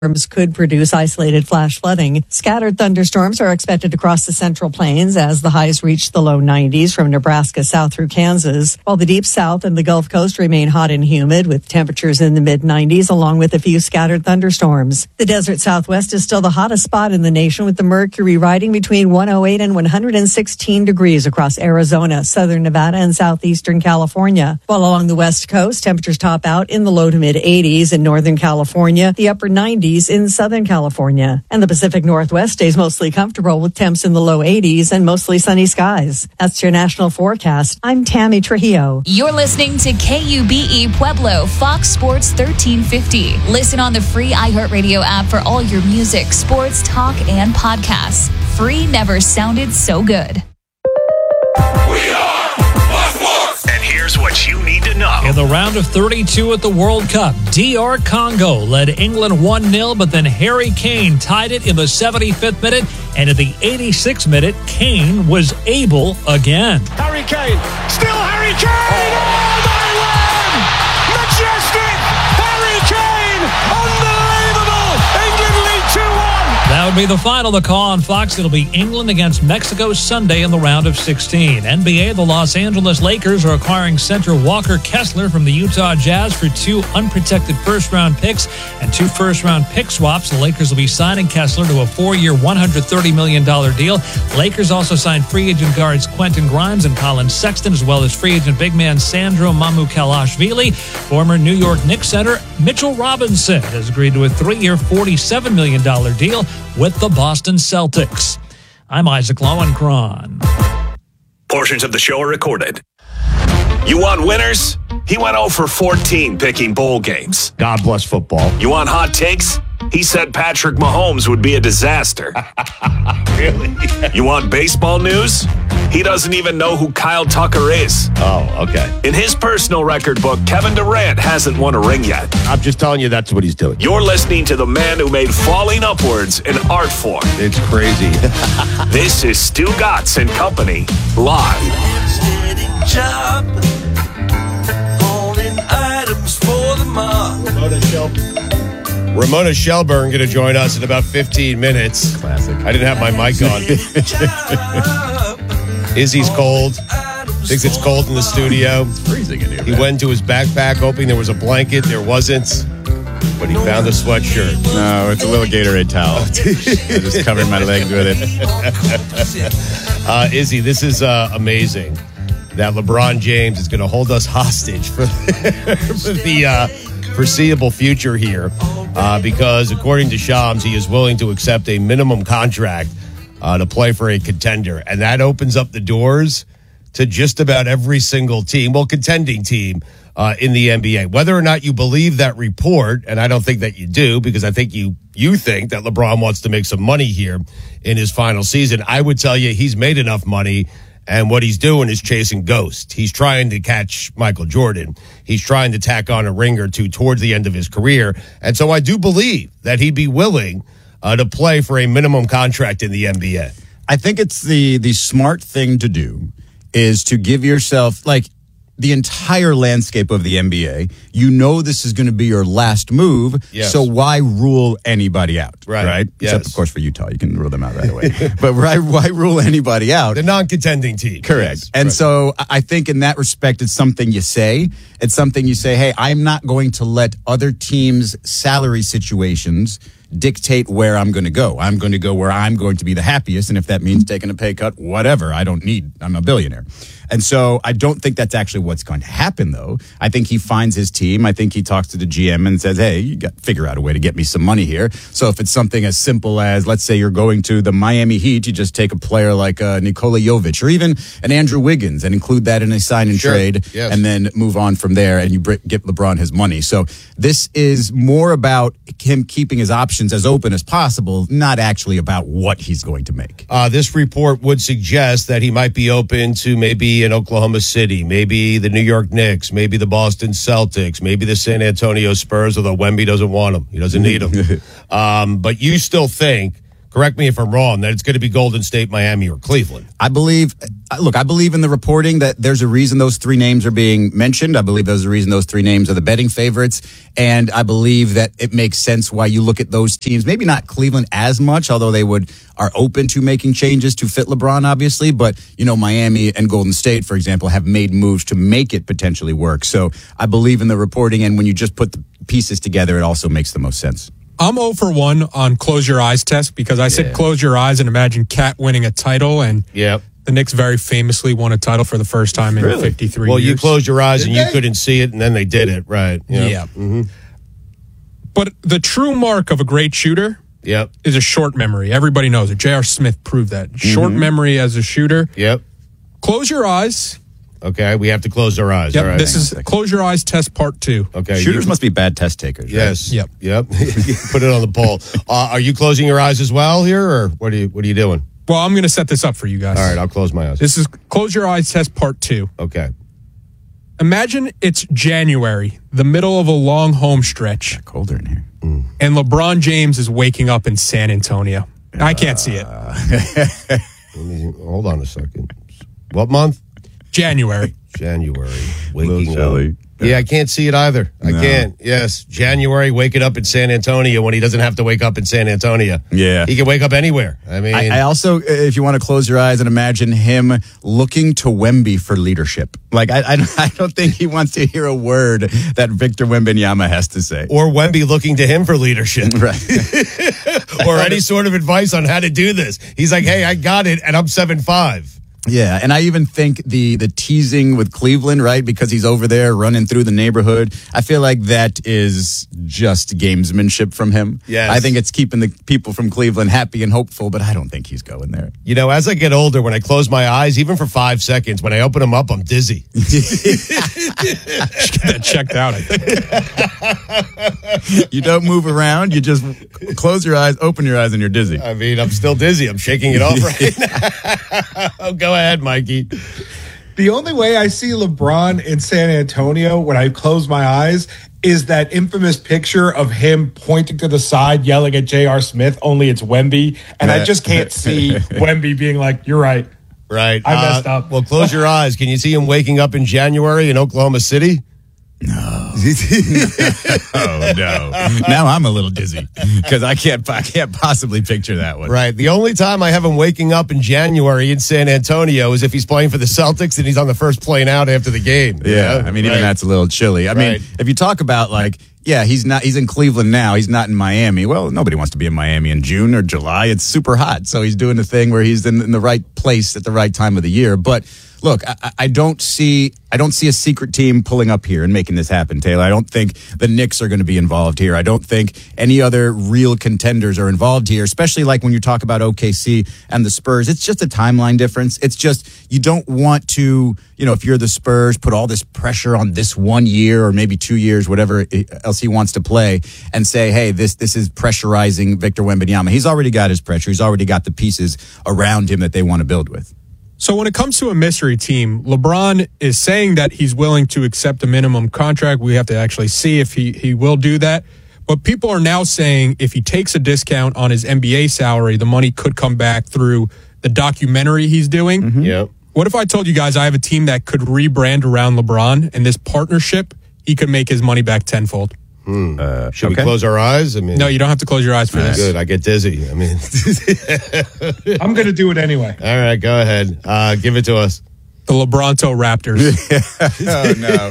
could produce isolated flash flooding. Scattered thunderstorms are expected to cross the Central Plains as the highs reach the low 90s from Nebraska south through Kansas, while the Deep South and the Gulf Coast remain hot and humid with temperatures in the mid-90s along with a few scattered thunderstorms. The desert Southwest is still the hottest spot in the nation with the mercury riding between 108 and 116 degrees across Arizona, southern Nevada, and southeastern California. While along the West Coast, temperatures top out in the low to mid-80s in northern California, the upper 90s in Southern California. And the Pacific Northwest stays mostly comfortable with temps in the low 80s and mostly sunny skies. That's your national forecast. I'm Tammy Trujillo. You're listening to KUBE Pueblo, Fox Sports 1350. Listen on the free iHeartRadio app for all your music, sports, talk, and podcasts. Free never sounded so good. We are Fox. And here's what you need to know. In the round of 32 at the World Cup, DR Congo led England 1-0, but then Harry Kane tied it in the 75th minute, and at the 86th minute, Kane was able again. Harry Kane, still Harry Kane! Oh, they win! Majestic! Harry Kane! Unbelievable! England lead 2-1! That would be the final. The call on Fox. It'll be England against Mexico Sunday in the round of 16. NBA, the Los Angeles Lakers are acquiring center Walker Kessler from the Utah Jazz for 2 unprotected first-round picks and 2 first-round pick swaps. The Lakers will be signing Kessler to a 4-year, $130 million deal. Lakers also signed free agent guards Quentin Grimes and Colin Sexton, as well as free agent big man Sandro Mamukelashvili. Former New York Knicks center Mitchell Robinson has agreed to a 3-year, $47 million deal with the Boston Celtics. I'm Isaac Lowenkron. Portions of the show are recorded. You want winners? He went 0 for 14 picking bowl games. God bless football. You want hot takes? He said Patrick Mahomes would be a disaster. Really? You want baseball news? He doesn't even know who Kyle Tucker is. Oh, okay. In his personal record book, Kevin Durant hasn't won a ring yet. I'm just telling you that's what he's doing. You're listening to the man who made falling upwards an art form. It's crazy. This is Stu Gatz and Company, live. Job, holding items for the mob. Ramona Shelburne going to join us in about 15 minutes. Classic. I didn't have my mic on. Izzy's cold. Thinks it's cold in the studio. It's freezing in here. He went to his backpack hoping there was a blanket. There wasn't. But he found a sweatshirt. No, it's a little Gatorade towel. I just covered my legs with it. Izzy, this is amazing that LeBron James is going to hold us hostage for the foreseeable future here because, according to Shams, he is willing to accept a minimum contract to play for a contender. And that opens up the doors to just about every single team, contending team in the NBA. Whether or not you believe that report, and I don't think that you do, because I think you think that LeBron wants to make some money here in his final season, I would tell you he's made enough money, and what he's doing is chasing ghosts. He's trying to catch Michael Jordan. He's trying to tack on a ring or two towards the end of his career. And so I do believe that he'd be willing to play for a minimum contract in the NBA. I think it's the smart thing to do is to give yourself, like, the entire landscape of the NBA. You know this is going to be your last move, yes. So why rule anybody out? Right? Yes. Except, of course, for Utah. You can rule them out right away. But why rule anybody out? The non-contending team. Correct. Yes. And right. So I think in that respect, it's something you say. It's something you say, hey, I'm not going to let other teams' salary situations dictate where I'm going to go. I'm going to go where I'm going to be the happiest. And if that means taking a pay cut, whatever. I'm a billionaire. And so I don't think that's actually what's going to happen, though. I think he finds his team. I think he talks to the GM and says, hey, you got to figure out a way to get me some money here. So if it's something as simple as, let's say you're going to the Miami Heat, you just take a player like Nikola Jovic or even an Andrew Wiggins and include that in a sign and trade, yes. And then move on from there and you get LeBron his money. So this is more about him keeping his options as open as possible, not actually about what he's going to make. This report would suggest that he might be open to maybe in Oklahoma City, maybe the New York Knicks, maybe the Boston Celtics, maybe the San Antonio Spurs, although Wemby doesn't want him. He doesn't need him. But you still think correct me if I'm wrong, that it's going to be Golden State, Miami, or Cleveland. I believe in the reporting that there's a reason those three names are being mentioned. I believe there's a reason those three names are the betting favorites. And I believe that it makes sense why you look at those teams, maybe not Cleveland as much, although they are open to making changes to fit LeBron, obviously. But, Miami and Golden State, for example, have made moves to make it potentially work. So I believe in the reporting. And when you just put the pieces together, it also makes the most sense. I'm 0 for 1 on close your eyes test because I said close your eyes and imagine Cat winning a title. And the Knicks very famously won a title for the first time in 53 years. Well, you closed your eyes and you couldn't see it, and then they did it, right? Yeah. Mm-hmm. But the true mark of a great shooter is a short memory. Everybody knows it. J.R. Smith proved that. Short memory as a shooter. Yep. Close your eyes. Okay, we have to close our eyes. Yep, all right. This is close your eyes test part 2. Okay. Shooters must be bad test takers. Yes. Right? Yep. Put it on the poll. Are you closing your eyes as well here, or what are you doing? Well, I'm going to set this up for you guys. All right, I'll close my eyes. This is close your eyes test part 2. Okay. Imagine it's January, the middle of a long home stretch. It's colder in here. And LeBron James is waking up in San Antonio. I can't see it. Hold on a second. What month? January. Waking up. Yeah, I can't see it either. I can't. Yes, January, waking up in San Antonio when he doesn't have to wake up in San Antonio. Yeah. He can wake up anywhere. I mean, I also, if you want to close your eyes and imagine him looking to Wemby for leadership. Like, I don't think he wants to hear a word that Victor Wembanyama has to say. Or Wemby looking to him for leadership. Right. Or any sort of advice on how to do this. He's like, hey, I got it, and I'm 7'5". Yeah, and I even think the teasing with Cleveland, right, because he's over there running through the neighborhood, I feel like that is just gamesmanship from him. Yes. I think it's keeping the people from Cleveland happy and hopeful, but I don't think he's going there. As I get older, when I close my eyes, even for 5 seconds, when I open them up, I'm dizzy. Get that checked out, I think. You don't move around, you just close your eyes, open your eyes, and you're dizzy. I mean, I'm still dizzy. I'm shaking it off right now. Go ahead, Mikey. The only way I see LeBron in San Antonio when I close my eyes is that infamous picture of him pointing to the side, yelling at J.R. Smith, only it's Wemby. And I just can't see Wemby being like, you're right. Right. I messed up. Well, close your eyes. Can you see him waking up in January in Oklahoma City? No. Oh, no. Now I'm a little dizzy because I can't possibly picture that one. Right. The only time I have him waking up in January in San Antonio is if he's playing for the Celtics and he's on the first plane out after the game. Yeah. I mean, even that's a little chilly. I mean, if you talk about he's in Cleveland now. He's not in Miami. Well, nobody wants to be in Miami in June or July. It's super hot. So he's doing the thing where he's in the right place at the right time of the year. But look, I don't see a secret team pulling up here and making this happen, Taylor. I don't think the Knicks are going to be involved here. I don't think any other real contenders are involved here, especially like when you talk about OKC and the Spurs. It's just a timeline difference. It's just you don't want to, if you're the Spurs, put all this pressure on this 1 year or maybe 2 years, whatever else he wants to play, and say, hey, this is pressurizing Victor Wembanyama. He's already got his pressure. He's already got the pieces around him that they want to build with. So when it comes to a mystery team, LeBron is saying that he's willing to accept a minimum contract. We have to actually see if he will do that. But people are now saying if he takes a discount on his NBA salary, the money could come back through the documentary he's doing. Mm-hmm. Yep. What if I told you guys I have a team that could rebrand around LeBron, and this partnership, he could make his money back tenfold? Should we close our eyes? No, you don't have to close your eyes for this. Good. I get dizzy. I mean, I'm going to do it anyway. All right, go ahead. Give it to us. The LeBronto Raptors. Oh, no.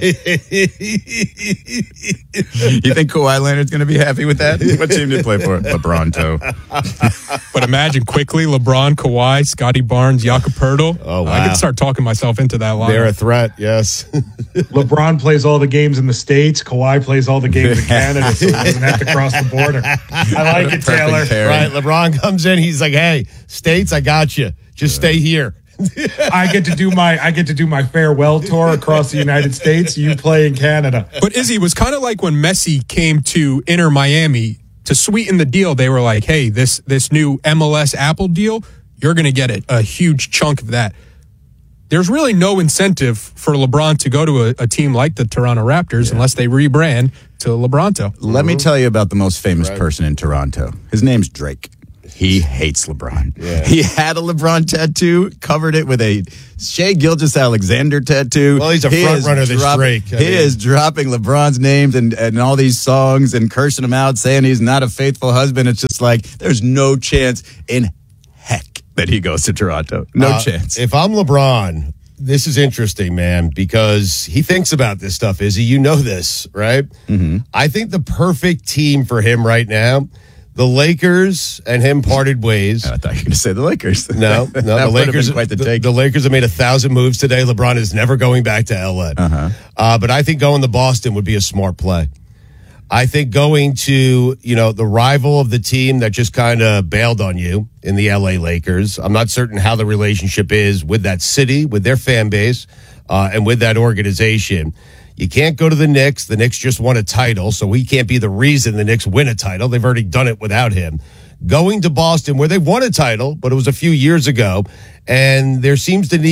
You think Kawhi Leonard's going to be happy with that? What team did he play for? LeBronto. But imagine quickly LeBron, Kawhi, Scotty Barnes, Jakob Poeltl. Oh, wow. I could start talking myself into that line. They're a threat, yes. LeBron plays all the games in the States. Kawhi plays all the games in Canada, so he doesn't have to cross the border. I like it, Taylor. Right, LeBron comes in. He's like, hey, States, I got you. Just stay here. I get to do my farewell tour across the United States. You play in Canada. But Izzy, was kind of like when Messi came to Inter Miami to sweeten the deal. They were like, hey, this new MLS Apple deal, you're going to get a huge chunk of that. There's really no incentive for LeBron to go to a team like the Toronto Raptors unless they rebrand to LeBronto. Let me tell you about the most famous person in Toronto. His name's Drake. He hates LeBron. Yeah. He had a LeBron tattoo, covered it with a Shai Gilgeous-Alexander tattoo. Well, he's a front runner this Drake. He is dropping LeBron's names and all these songs and cursing him out, saying he's not a faithful husband. It's just like, there's no chance in heck that he goes to Toronto. No chance. If I'm LeBron, this is interesting, man, because he thinks about this stuff, Izzy. You know this, right? Mm-hmm. I think the perfect team for him right now, the Lakers and him parted ways. I thought you were going to say the Lakers. No, the Lakers. Quite the take. The Lakers have made 1,000 moves today. LeBron is never going back to LA. But I think going to Boston would be a smart play. I think going to, the rival of the team that just kind of bailed on you in the LA Lakers. I'm not certain how the relationship is with that city, with their fan base, and with that organization. You can't go to the Knicks. The Knicks just won a title, so he can't be the reason the Knicks win a title. They've already done it without him. Going to Boston, where they won a title, but it was a few years ago, and there seems to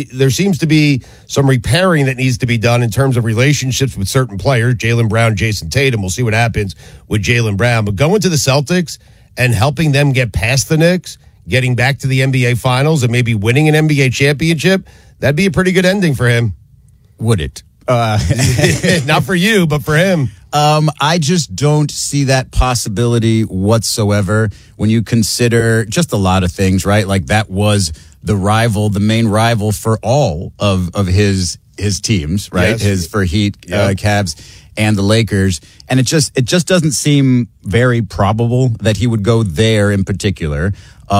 be some repairing that needs to be done in terms of relationships with certain players, Jaylen Brown, Jason Tatum. We'll see what happens with Jaylen Brown. But going to the Celtics and helping them get past the Knicks, getting back to the NBA Finals, and maybe winning an NBA championship, that'd be a pretty good ending for him. Would it? Not for you, but for him. I just don't see that possibility whatsoever when you consider just a lot of things, right? Like that was the main rival for all of his teams, right? Yes. For Heat, Cavs, and the Lakers. And it just doesn't seem very probable that he would go there in particular.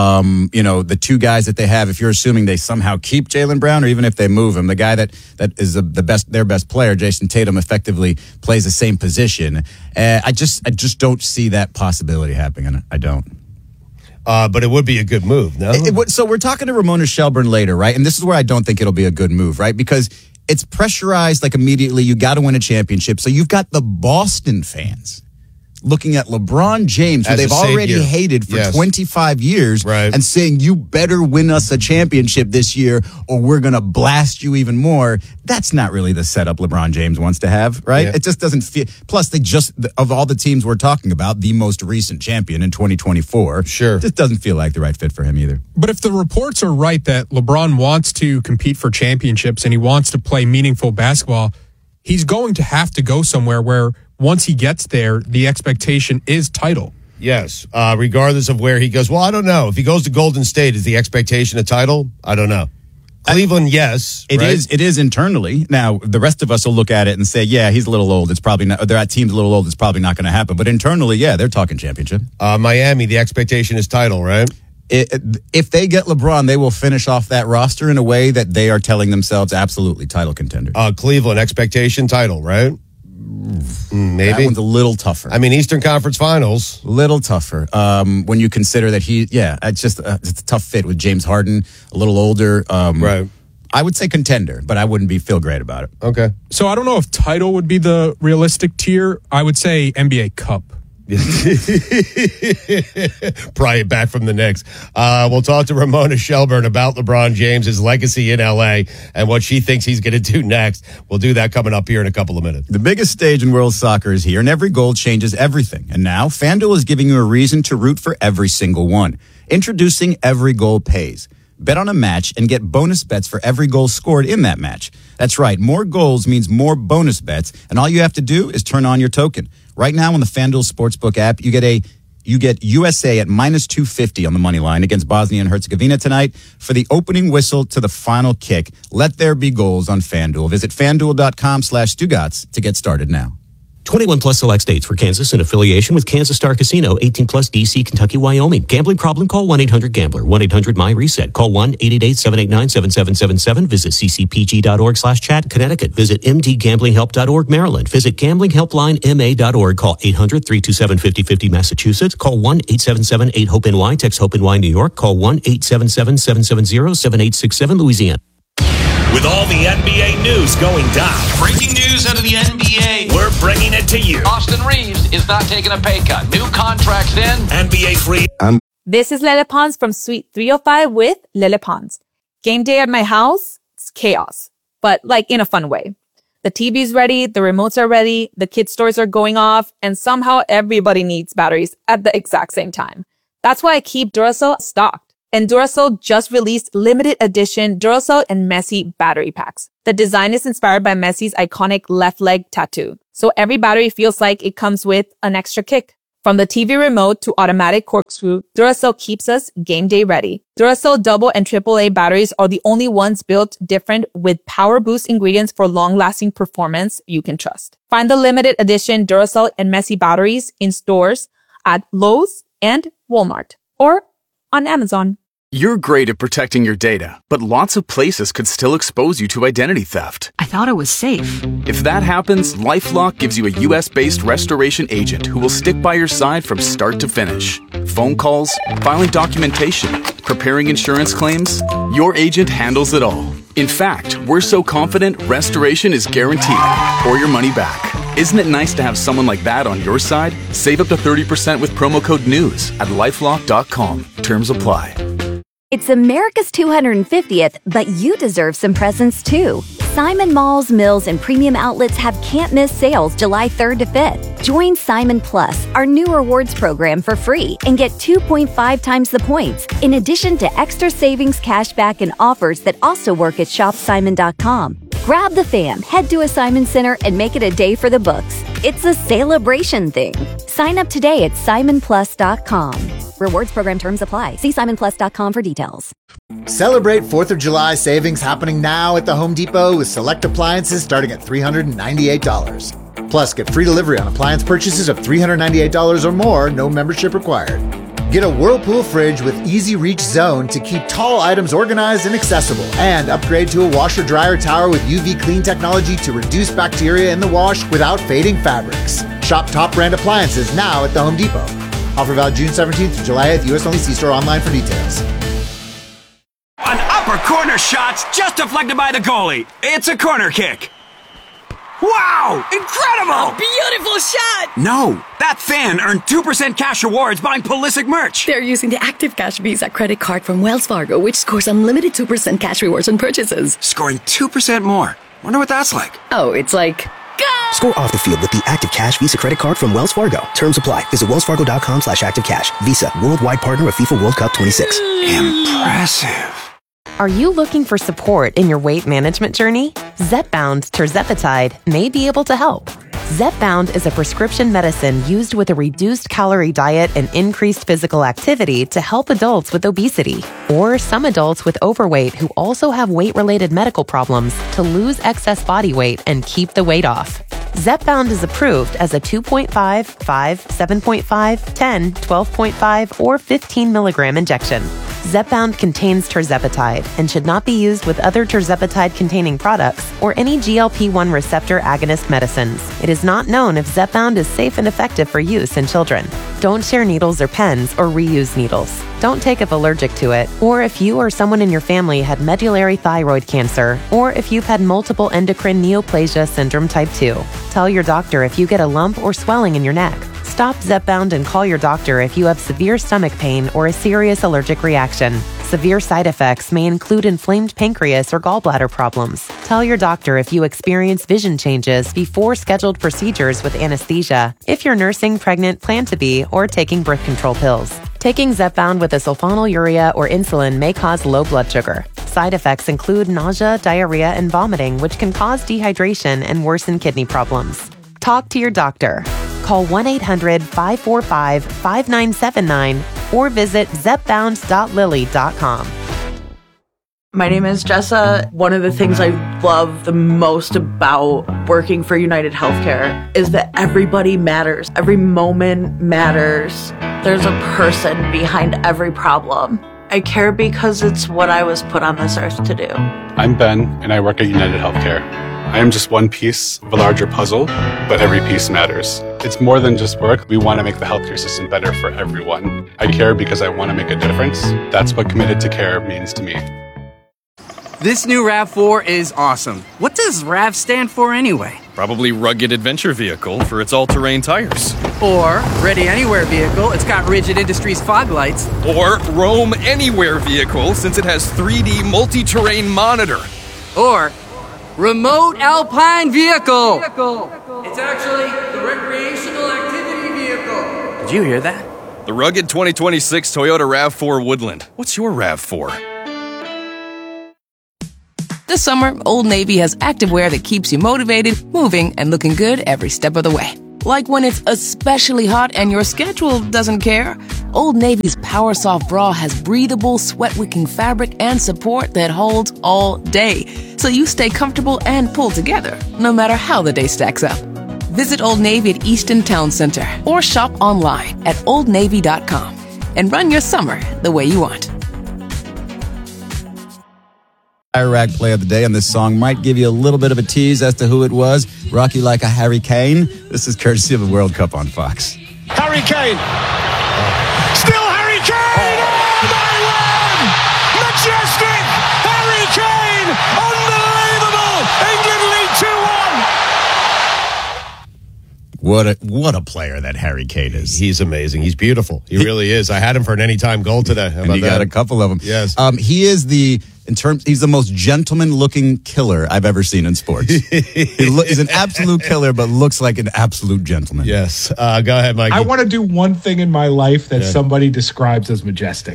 The two guys that they have, if you're assuming they somehow keep Jaylen Brown or even if they move him, the guy that is their best player, Jason Tatum, effectively plays the same position. I just don't see that possibility happening. I don't. But it would be a good move, no? So we're talking to Ramona Shelburne later, right? And this is where I don't think it'll be a good move, right? Because it's pressurized like immediately. You got to win a championship. So you've got the Boston fans looking at LeBron James, who they've already hated for 25 years, and saying, you better win us a championship this year or we're going to blast you even more. That's not really the setup LeBron James wants to have, right? Yeah. It just doesn't feel. Plus, of all the teams we're talking about, the most recent champion in 2024. Sure. Just doesn't feel like the right fit for him either. But if the reports are right that LeBron wants to compete for championships and he wants to play meaningful basketball, he's going to have to go somewhere where once he gets there, the expectation is title. Yes, regardless of where he goes. Well, I don't know. If he goes to Golden State, is the expectation a title? I don't know. Cleveland, yes. It is internally. Now, the rest of us will look at it and say, yeah, he's a little old. It's probably not, that team's a little old. It's probably not going to happen. But internally, yeah, they're talking championship. Miami, the expectation is title, right? If they get LeBron, they will finish off that roster in a way that they are telling themselves absolutely title contender. Cleveland, expectation, title, right? Maybe. That one's a little tougher. I mean, Eastern Conference Finals. Little tougher. When you consider that it's a tough fit with James Harden, a little older. Right. I would say contender, but I wouldn't feel great about it. Okay. So I don't know if title would be the realistic tier. I would say NBA Cup. Pry it back from the Knicks. We'll talk to Ramona Shelburne about LeBron James, his legacy in LA, and what she thinks he's going to do next. We'll do that coming up here in a couple of minutes. The biggest stage in world soccer is here, and every goal changes everything. And now, FanDuel is giving you a reason to root for every single one. Introducing Every Goal Pays. Bet on a match and get bonus bets for every goal scored in that match. That's right. More goals means more bonus bets, and all you have to do is turn on your token. Right now on the FanDuel Sportsbook app, you get USA at minus 250 on the money line against Bosnia and Herzegovina tonight for the opening whistle to the final kick. Let there be goals on FanDuel. Visit FanDuel.com/Stugotz to get started now. 21 plus select states for Kansas in affiliation with Kansas Star Casino, 18 plus DC, Kentucky, Wyoming. Gambling problem? Call 1-800-GAMBLER, 1-800-MY-RESET. Call 1-888-789-7777. Visit ccpg.org/chat. Connecticut. Visit mdgamblinghelp.org. Maryland. Visit gamblinghelplinema.org. Call 800-327-5050. Massachusetts. Call 1-877-8-HOPE-NY. Text HOPE-NY New York. Call 1-877-770-7867 Louisiana. With all the NBA news going down. Breaking news out of the NBA. We're bringing it to you. Austin Reeves is not taking a pay cut. New contracts in. NBA free. This is Lele Pons from Suite 305 with Lele Pons. Game day at my house, it's chaos, but like in a fun way. The TV's ready, the remotes are ready, the kids' toys are going off, and somehow everybody needs batteries at the exact same time. That's why I keep Duracell stocked. And Duracell just released limited edition Duracell and Messi battery packs. The design is inspired by Messi's iconic left leg tattoo. So every battery feels like it comes with an extra kick. From the TV remote to automatic corkscrew, Duracell keeps us game day ready. Duracell double and AAA batteries are the only ones built different with power boost ingredients for long-lasting performance you can trust. Find the limited edition Duracell and Messi batteries in stores at Lowe's and Walmart or on Amazon. You're great at protecting your data, but lots of places could still expose you to identity theft. I thought it was safe. If that happens, LifeLock gives you a US-based restoration agent who will stick by your side from start to finish. Phone calls, filing documentation, preparing insurance claims, your agent handles it all. In fact, we're so confident restoration is guaranteed or your money back. Isn't it nice to have someone like that on your side? Save up to 30% with promo code NEWS at LifeLock.com. Terms apply. It's America's 250th, but you deserve some presents too. Simon Malls, Mills, and Premium Outlets have can't-miss sales July 3rd to 5th. Join Simon Plus, our new rewards program, for free and get 2.5 times the points, in addition to extra savings, cashback, and offers that also work at shopsimon.com. Grab the fam, head to a Simon Center, and make it a day for the books. It's a celebration thing. Sign up today at simonplus.com. Rewards program terms apply. See simonplus.com for details. Celebrate 4th of July savings happening now at the Home Depot with select appliances starting at $398. Plus, get free delivery on appliance purchases of $398 or more, no membership required. Get a Whirlpool fridge with easy reach zone to keep tall items organized and accessible. And upgrade to a washer-dryer tower with UV clean technology to reduce bacteria in the wash without fading fabrics. Shop top brand appliances now at the Home Depot. Offer valid June 17th to July 8th. U.S. only. See store online for details. An upper corner shot's just deflected by the goalie. It's a corner kick. Wow! Incredible! Beautiful shot! No, that fan earned 2% cash rewards buying Pulisic merch. They're using the Active Cash Visa credit card from Wells Fargo, which scores unlimited 2% cash rewards on purchases. Scoring 2% more. Wonder what that's like. Oh, it's like... Score off the field with the Active Cash Visa credit card from Wells Fargo. Terms apply. Visit wellsfargo.com/activecash. Visa, worldwide partner of FIFA World Cup 26. Impressive. Are you looking for support in your weight management journey? Zepbound tirzepatide may be able to help. Zepbound is a prescription medicine used with a reduced calorie diet and increased physical activity to help adults with obesity or some adults with overweight who also have weight-related medical problems to lose excess body weight and keep the weight off. Zepbound is approved as a 2.5, 5, 7.5, 10, 12.5, or 15 milligram injection. Zepbound contains tirzepatide and should not be used with other tirzepatide-containing products or any GLP-1 receptor agonist medicines. It is not known if Zepbound is safe and effective for use in children. Don't share needles or pens or reuse needles. Don't take if allergic to it, or if you or someone in your family had medullary thyroid cancer, or if you've had multiple endocrine neoplasia syndrome type 2. Tell your doctor if you get a lump or swelling in your neck. Stop Zepbound and call your doctor if you have severe stomach pain or a serious allergic reaction. Severe side effects may include inflamed pancreas or gallbladder problems. Tell your doctor if you experience vision changes before scheduled procedures with anesthesia, if you're nursing, pregnant, plan to be, or taking birth control pills. Taking Zepbound with a sulfonylurea or insulin may cause low blood sugar. Side effects include nausea, diarrhea, and vomiting, which can cause dehydration and worsen kidney problems. Talk to your doctor. Call 1-800-545-5979 or visit zepbound.lilly.com. My name is Jessa. One of the things I love the most about working for United Healthcare is that everybody matters. Every moment matters. There's a person behind every problem. I care because it's what I was put on this earth to do. I'm Ben, and I work at United Healthcare. I am just one piece of a larger puzzle, but every piece matters. It's more than just work. We want to make the healthcare system better for everyone. I care because I want to make a difference. That's what committed to care means to me. This new RAV4 is awesome. What does RAV stand for anyway? Probably Rugged Adventure Vehicle for its all-terrain tires. Or Ready Anywhere Vehicle, it's got Rigid Industries fog lights. Or Roam Anywhere Vehicle, since it has 3D multi-terrain monitor. Or Remote Alpine Vehicle. It's actually the Recreational Activity Vehicle. Did you hear that? The rugged 2026 Toyota RAV4 Woodland. What's your RAV4? This summer, Old Navy has activewear that keeps you motivated, moving, and looking good every step of the way. Like when it's especially hot and your schedule doesn't care. Old Navy's Power Soft Bra has breathable, sweat-wicking fabric and support that holds all day. So you stay comfortable and pulled together, no matter how the day stacks up. Visit Old Navy at Easton Town Center or shop online at oldnavy.com and run your summer the way you want. Iraq play of the day, and this song might give you a little bit of a tease as to who it was. Rock You Like a Harry Kane. This is courtesy of the World Cup on Fox. Harry Kane. Still Harry Kane. Oh, my word! Majestic Harry Kane. Unbelievable. England lead 2-1. What a player that Harry Kane is. He's amazing. He's beautiful. He really is. I had him for an anytime goal today. How And about you got that? a couple of them. Yes. He is he's the most gentleman-looking killer I've ever seen in sports. He's an absolute killer, but looks like an absolute gentleman. Yes. Go ahead, Mikey. I want to do one thing in my life that somebody describes as majestic.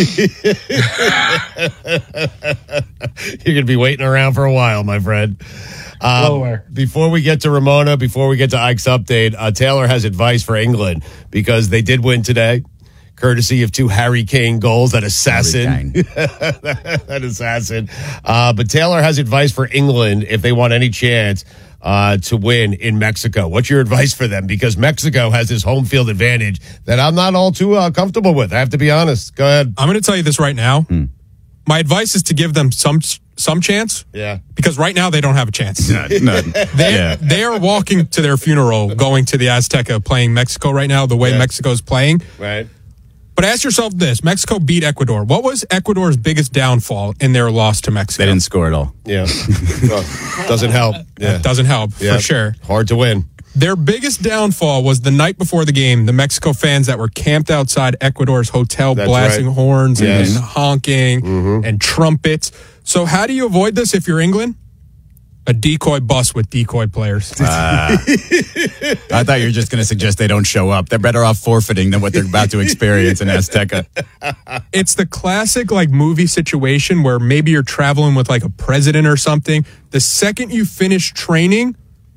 You're going to be waiting around for a while, my friend. Well aware. Before we get to Ramona, before we get to Ike's update, Taylor has advice for England because they did win today, courtesy of 2 Harry Kane goals. That assassin. That assassin. But Taylor has advice for England if they want any chance to win in Mexico. What's your advice for them? Because Mexico has this home field advantage that I'm not all too comfortable with. I have to be honest. Go ahead. I'm going to tell you this right now. My advice is to give them some chance. Yeah. Because right now they don't have a chance. None. They are walking to their funeral, going to the Azteca, playing Mexico right now, the way Mexico's playing. Right. But ask yourself this. Mexico beat Ecuador. What was Ecuador's biggest downfall in their loss to Mexico? They didn't score at all. Yeah. Well, doesn't help. Yeah. Doesn't help, for sure. Hard to win. Their biggest downfall was the night before the game, the Mexico fans that were camped outside Ecuador's hotel, That's blasting right. horns Yes. and honking and trumpets. So how do you avoid this if you're England? A decoy bus with decoy players. I thought you were just going to suggest they don't show up. They're better off forfeiting than what they're about to experience in Azteca. It's the classic movie situation where maybe you're traveling with a president or something. The second you finish training,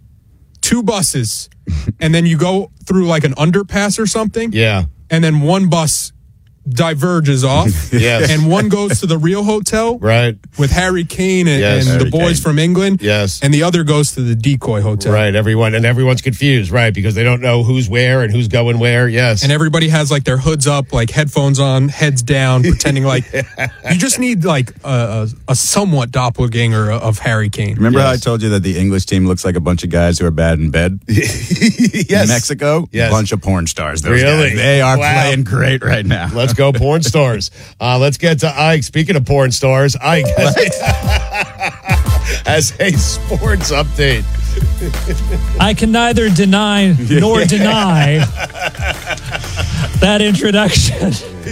2 buses, and then you go through an underpass or something. Yeah. And then one bus diverges off. Yes. And one goes to the real hotel. Right. With Harry Kane and, Yes. and the Harry boys Kane. from England. Yes. And the other goes to the decoy hotel. Right. Everyone's confused, right? Because they don't know who's where and who's going where. Yes. And everybody has their hoods up, headphones on, heads down, pretending you just need a somewhat doppelganger of Harry Kane. Remember how I told you that the English team looks like a bunch of guys who are bad in bed? Yes. In Mexico? Yes. Bunch of porn stars. Those Really? guys. They are Wow. playing great right now. Let's go porn stars. Let's get to Ike. Speaking of porn stars, Ike has a sports update. I can neither deny nor deny that introduction.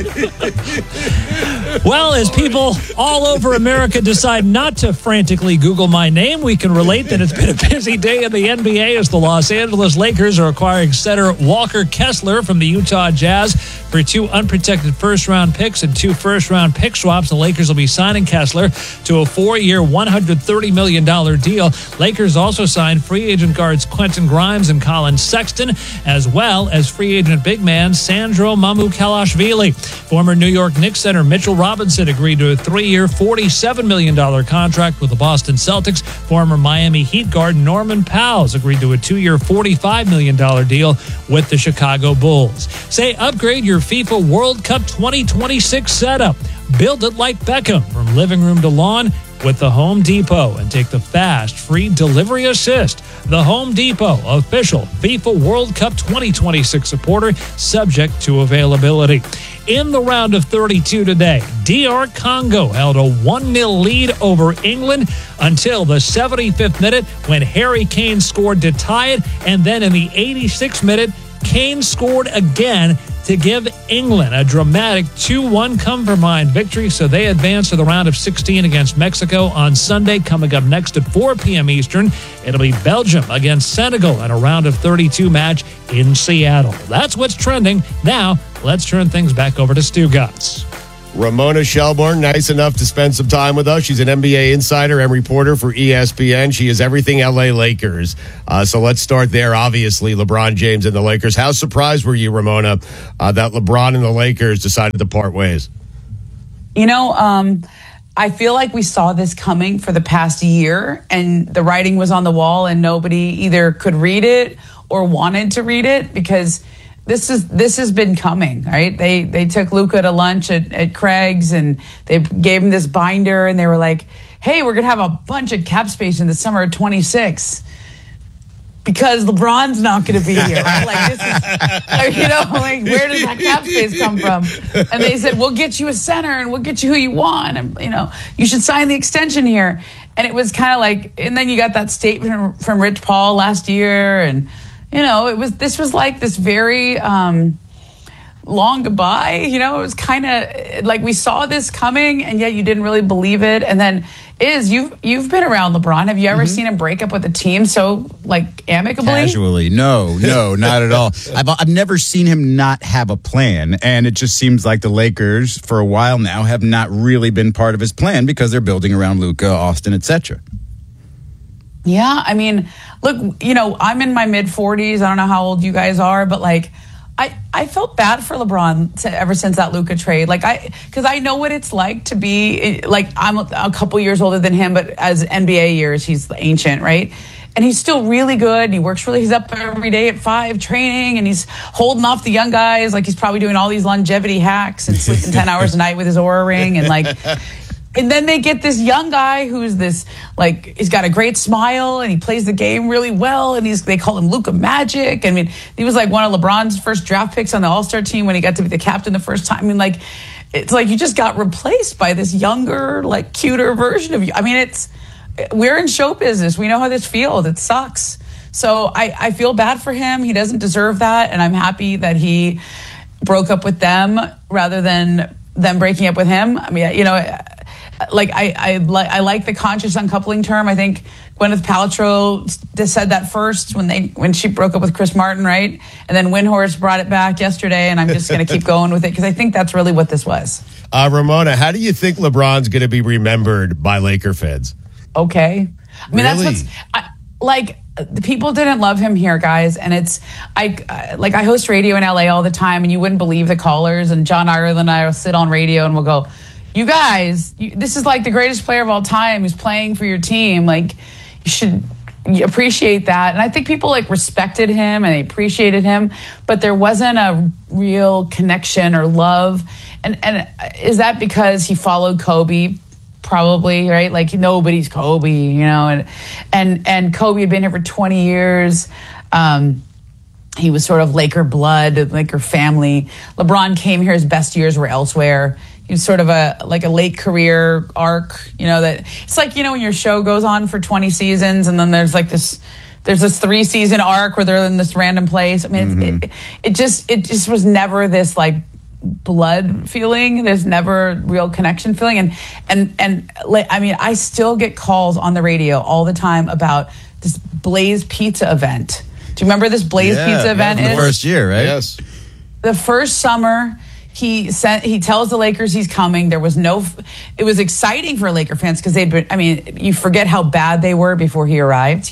Well, as people all over America decide not to frantically Google my name, we can relate that it's been a busy day in the NBA as the Los Angeles Lakers are acquiring center Walker Kessler from the Utah Jazz for 2 unprotected first-round picks and 2 first-round pick swaps. The Lakers will be signing Kessler to a 4-year, $130 million deal. Lakers also signed free agent guards Quentin Grimes and Colin Sexton, as well as free agent big man Sandro Mamukelashvili. Former New York Knicks center Mitchell Robinson agreed to a 3-year, $47 million contract with the Boston Celtics. Former Miami Heat guard Norman Powell agreed to a 2-year, $45 million deal with the Chicago Bulls. Say upgrade your FIFA World Cup 2026 setup. Build it like Beckham from living room to lawn with the Home Depot and take the fast, free delivery assist. The Home Depot, official FIFA World Cup 2026 supporter, subject to availability. In the round of 32 today, DR Congo held a 1-0 lead over England until the 75th minute when Harry Kane scored to tie it, and then in the 86th minute, Kane scored again to give England a dramatic 2-1 come-from-behind victory, so they advance to the round of 16 against Mexico on Sunday. Coming up next at 4 p.m. Eastern, it'll be Belgium against Senegal in a round of 32 match in Seattle. That's what's trending. Now, let's turn things back over to Stu Gatz. Ramona Shelburne, nice enough to spend some time with us. She's an NBA insider and reporter for ESPN. She is everything LA Lakers. So let's start there. Obviously, LeBron James and the Lakers. How surprised were you, Ramona, that LeBron and the Lakers decided to part ways? I feel like we saw this coming for the past year, and the writing was on the wall, and nobody either could read it or wanted to read it, because this has been coming, right? They took Luka to lunch at Craig's, and they gave him this binder, and they were like, hey, we're going to have a bunch of cap space in the summer of 26 because LeBron's not going to be here. Like, this is, where does that cap space come from? And they said, we'll get you a center, and we'll get you who you want. And, you should sign the extension here. And it was kind of like, and then you got that statement from Rich Paul last year, and this was like this very long goodbye. It was kind of like we saw this coming, and yet you didn't really believe it. And then you've been around LeBron. Have you ever seen him break up with a team so like amicably? Casually, no, not at all. I've never seen him not have a plan, and it just seems like the Lakers for a while now have not really been part of his plan because they're building around Luka, Austin, etc. Yeah, I mean, look, I'm in my mid-40s. I don't know how old you guys are, but like, I felt bad for LeBron ever since that Luka trade. Like, because I know what it's like to be, like, I'm a couple years older than him, but as NBA years, he's ancient, right? And he's still really good. He's up every day at 5 training, and he's holding off the young guys. Like, he's probably doing all these longevity hacks and sleeping 10 hours a night with his Oura ring, and like... And then they get this young guy who's this, like, he's got a great smile and he plays the game really well, and they call him Luka Magic. I mean, he was like one of LeBron's first draft picks on the All-Star team when he got to be the captain the first time. I mean, like, it's like you just got replaced by this younger, like, cuter version of you. I mean, we're in show business. We know how this feels. It sucks. So I feel bad for him. He doesn't deserve that, and I'm happy that he broke up with them rather than them breaking up with him. I mean, like I like the conscious uncoupling term. I think Gwyneth Paltrow said that first when she broke up with Chris Martin, right? And then Windhorst brought it back yesterday, and I'm just going to keep going with it because I think that's really what this was. Ramona, how do you think LeBron's going to be remembered by Laker fans? Okay, I mean, really? The people didn't love him here, guys, and I host radio in LA all the time, and you wouldn't believe the callers. And John Ireland and I will sit on radio and we'll go, you guys, this is like the greatest player of all time who's playing for your team. Like, you should appreciate that. And I think people like respected him and they appreciated him, but there wasn't a real connection or love. And is that because he followed Kobe? Probably, right? Like, nobody's Kobe, and Kobe had been here for 20 years. He was sort of Laker blood, Laker family. LeBron came here, his best years were elsewhere. He was sort of a late career arc, that it's like, when your show goes on for 20 seasons and then there's this 3-season arc where they're in this random place. I mean, it just was never this like blood feeling. There's never real connection feeling. And I mean, I still get calls on the radio all the time about this Blaze Pizza event. Do you remember this Blaze Pizza event? The first year, right? Yes. The first summer, he tells the Lakers he's coming. It was exciting for Laker fans because you forget how bad they were before he arrived.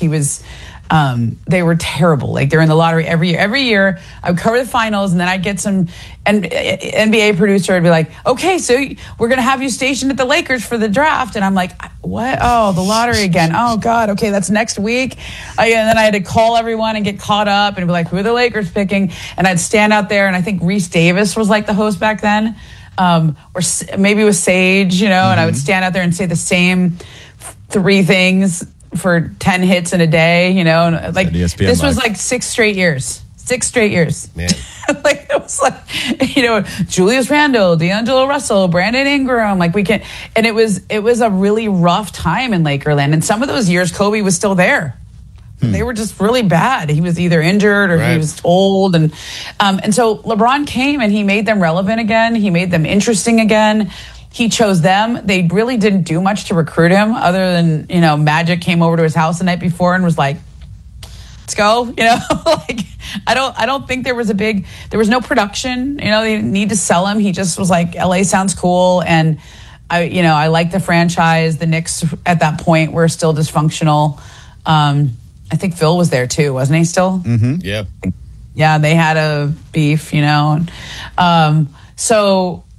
They were terrible. Like, they're in the lottery every year. Every year, I would cover the finals, and then I'd get some NBA producer would be like, okay, so we're going to have you stationed at the Lakers for the draft. And I'm like, what? Oh, the lottery again. Oh, God. Okay, that's next week. And then I had to call everyone and get caught up and be like, who are the Lakers picking? And I'd stand out there, and I think Reese Davis was like the host back then. Or maybe it was Sage, and I would stand out there and say the same 3 things for 10 hits in a day, like this was like 6 straight years. 6 straight years. Man. Like, it was like, Julius Randle, D'Angelo Russell, Brandon Ingram, like and it was a really rough time in Lakerland. And some of those years, Kobe was still there. They were just really bad. He was either injured or he was old. And so LeBron came and he made them relevant again. He made them interesting again. He chose them. They really didn't do much to recruit him other than, Magic came over to his house the night before and was like, let's go. You know, like I don't think there was no production. You know, they didn't need to sell him. He just was like, LA sounds cool, and I like the franchise. The Knicks at that point were still dysfunctional. I think Phil was there too, wasn't he? Still, Yeah. Yeah, they had a beef, you know. So